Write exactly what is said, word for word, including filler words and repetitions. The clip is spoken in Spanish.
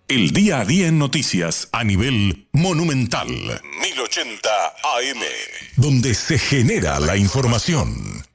El día a día en noticias a nivel monumental. mil ochenta A M. Donde se genera la información.